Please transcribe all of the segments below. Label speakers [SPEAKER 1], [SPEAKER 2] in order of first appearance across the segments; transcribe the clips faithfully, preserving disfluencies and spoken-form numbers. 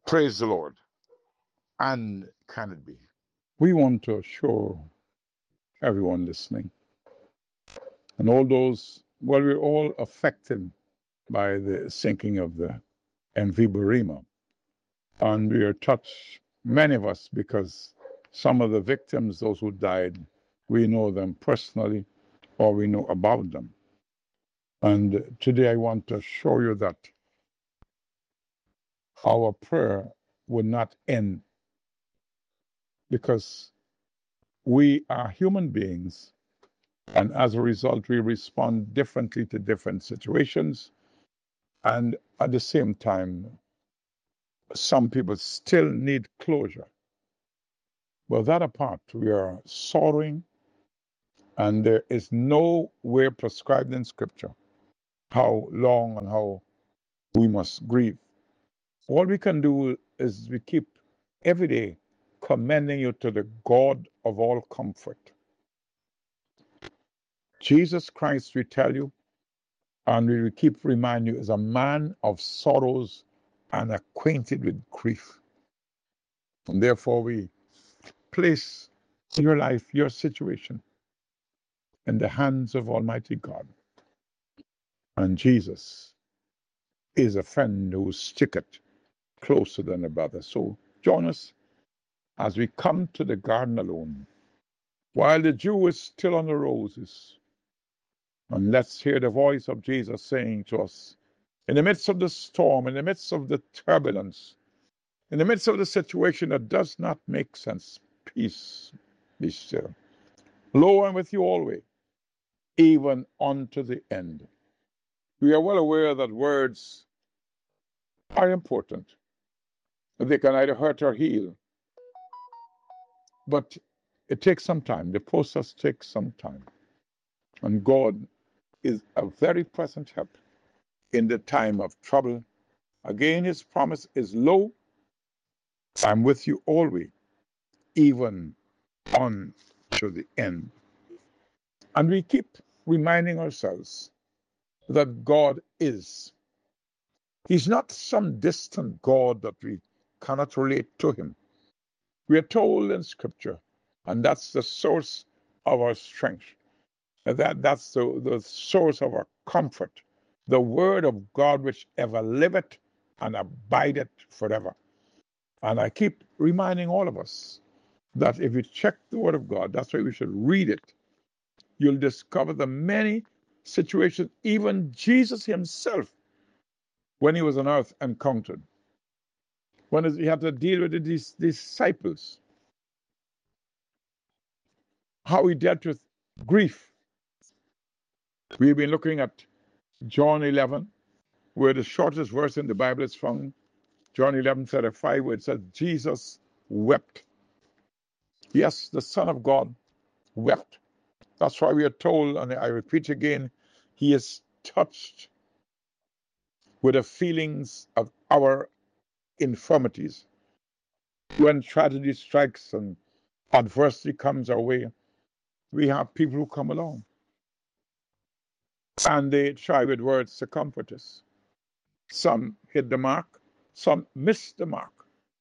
[SPEAKER 1] Praise the Lord. And can it be?
[SPEAKER 2] We want to assure everyone listening and all those, well, we're all affected by the sinking of the M V Burima. And we are touched, many of us, because some of the victims, those who died, we know them personally or we know about them. And today I want to show you that our prayer will not end because we are human beings. And as a result, we respond differently to different situations. And at the same time, some people still need closure. But that apart, we are sorrowing, and there is no way prescribed in Scripture how long and how we must grieve. All we can do is we keep every day commending you to the God of all comfort. Jesus Christ, we tell you, and we will keep reminding you, is a man of sorrows and acquainted with grief. And therefore, we place your life, your situation, in the hands of Almighty God. And Jesus is a friend who sticketh closer than a brother. So join us as we come to the garden alone, while the dew is still on the roses. And let's hear the voice of Jesus saying to us, in the midst of the storm, in the midst of the turbulence, in the midst of the situation that does not make sense, peace, be still. Lo, I'm with you always, even unto the end. We are well aware that words are important. They can either hurt or heal. But it takes some time. The process takes some time. And God is a very present help in the time of trouble. Again, his promise is lo, I'm with you always, even on to the end. And we keep reminding ourselves that God is. He's not some distant God that we cannot relate to him. We are told in Scripture, and that's the source of our strength. That, that's the, the source of our comfort. The word of God which ever liveth and abideth forever. And I keep reminding all of us that if you check the word of God, that's why we should read it. You'll discover the many situations even Jesus himself, when he was on earth, encountered. When he had to deal with the disciples, how he dealt with grief. We've been looking at John eleven, where the shortest verse in the Bible is found. John eleven thirty-five, where it says, Jesus wept. Yes, the Son of God wept. That's why we are told, and I repeat again, he is touched with the feelings of our infirmities. When tragedy strikes and adversity comes our way, we have people who come along. And they try with words to comfort us. Some hit the mark, some missed the mark.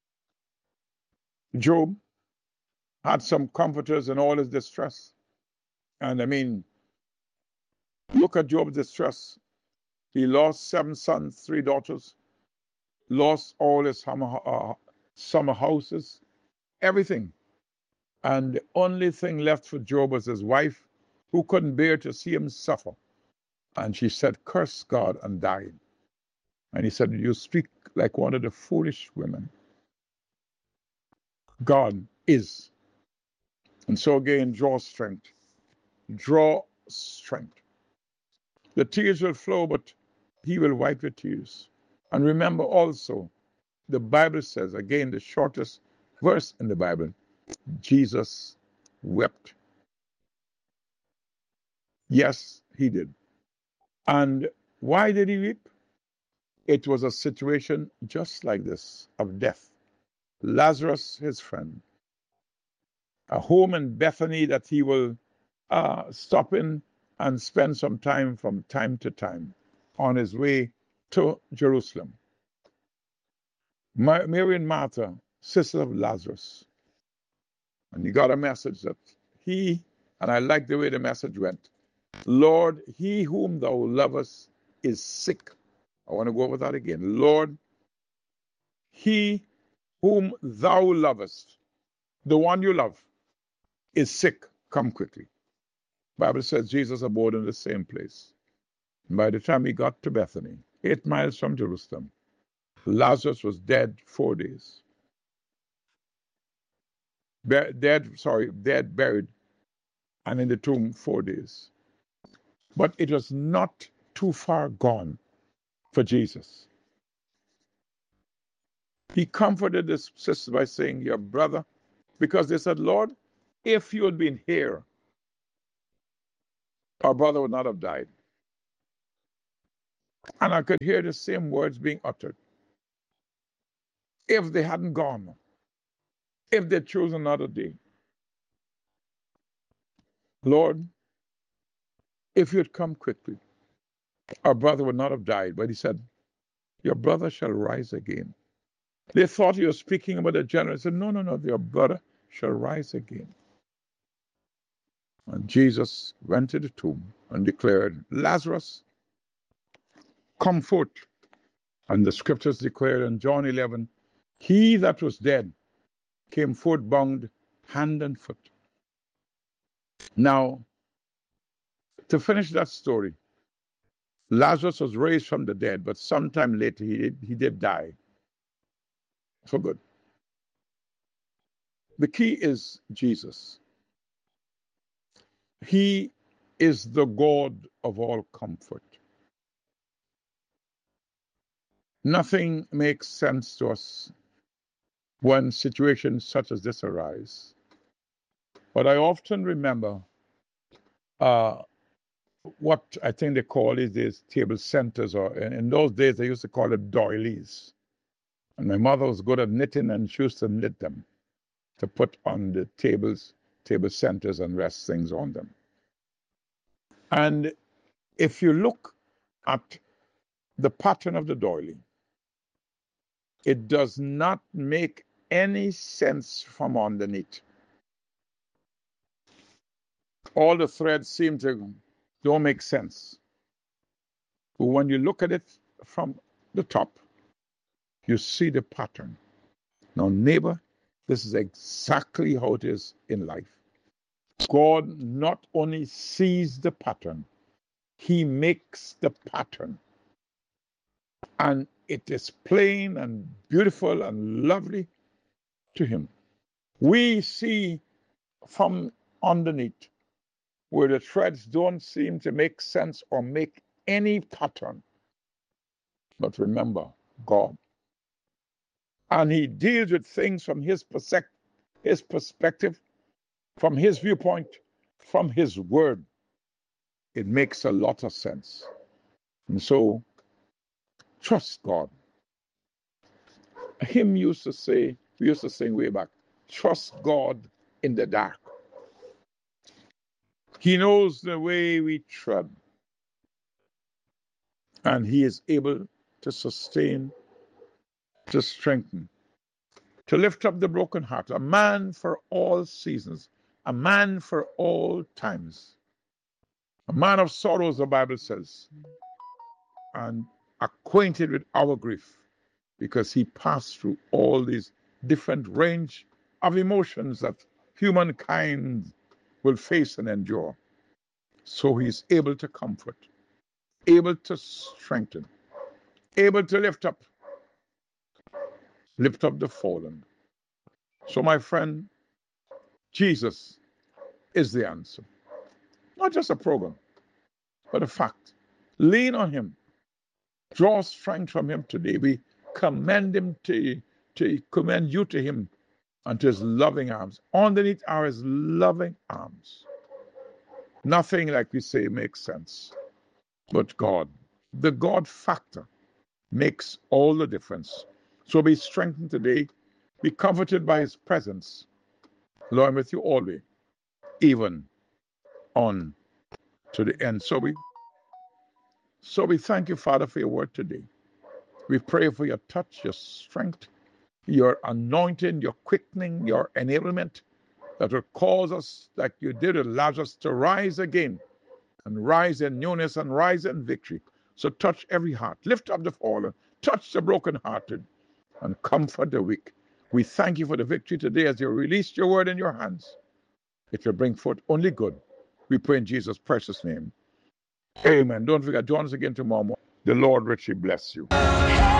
[SPEAKER 2] Job had some comforters in all his distress. And I mean, look at Job's distress. He lost seven sons, three daughters, lost all his summer, uh, summer houses, everything. And the only thing left for Job was his wife, who couldn't bear to see him suffer. And she said, curse God, and died. And he said, you speak like one of the foolish women. God is. And so again, draw strength. Draw strength. The tears will flow, but he will wipe the tears. And remember also, the Bible says, again, the shortest verse in the Bible, Jesus wept. Yes, he did. And why did he weep? It was a situation just like this, of death. Lazarus, his friend, a home in Bethany that he will uh, stop in and spend some time from time to time on his way to Jerusalem. Mary and Martha, sisters of Lazarus. And he got a message that he, and I like the way the message went, Lord, he whom thou lovest is sick. I want to go over that again. Lord, he whom thou lovest, the one you love, is sick. Come quickly. The Bible says Jesus abode in the same place. And by the time he got to Bethany, eight miles from Jerusalem, Lazarus was dead four days. Be- dead, sorry, dead, buried, and in the tomb four days. But it was not too far gone for Jesus. He comforted his sister by saying, your brother, because they said, Lord, if you had been here, our brother would not have died. And I could hear the same words being uttered. If they hadn't gone, if they chose another day, Lord, if you'd come quickly, our brother would not have died. But he said, your brother shall rise again. They thought he was speaking about a general. He said, no, no, no, your brother shall rise again. And Jesus went to the tomb and declared, Lazarus, come forth. And the scriptures declared in John eleven, he that was dead came forth bound hand and foot. Now, to finish that story, Lazarus was raised from the dead, but sometime later he did, he did die for good. The key is Jesus. He is the God of all comfort. Nothing makes sense to us when situations such as this arise. But I often remember uh, what I think they call these days table centers, or in those days they used to call it doilies. And my mother was good at knitting, and she used to knit them to put on the tables, table centers, and rest things on them. And if you look at the pattern of the doily, it does not make any sense from underneath. All the threads seem to don't make sense. But when you look at it from the top, you see the pattern. Now, neighbor, this is exactly how it is in life. God not only sees the pattern, he makes the pattern. And it is plain and beautiful and lovely to him. We see from underneath where the threads don't seem to make sense or make any pattern. But remember, God. And he deals with things from his, persec- his perspective, from his viewpoint, from his word. It makes a lot of sense. And so, trust God. A hymn used to say, we used to sing way back, trust God in the dark. He knows the way we tread, and he is able to sustain, to strengthen, to lift up the broken heart, a man for all seasons, a man for all times, a man of sorrows, the Bible says, and acquainted with our grief, because he passed through all these different range of emotions that humankind will face and endure. So he is able to comfort, able to strengthen, able to lift up, lift up the fallen. So my friend, Jesus is the answer. Not just a program, but a fact. Lean on him. Draw strength from him today. We commend him to, to commend you to him and to his loving arms. Underneath are his loving arms. Nothing, like we say, makes sense. But God, the God factor, makes all the difference. So be strengthened today. Be comforted by his presence. Lord, with you always, even on to the end. So we so we thank you, Father, for your word today. We pray for your touch, your strength, your anointing, your quickening, your enablement that will cause us, like you did with Lazarus, to rise again and rise in newness and rise in victory. So touch every heart, lift up the fallen, touch the brokenhearted, and comfort the weak. We thank you for the victory today as you released your word in your hands. It will bring forth only good. We pray in Jesus' precious name. Amen. Don't forget, join us again tomorrow morning. The Lord richly bless you.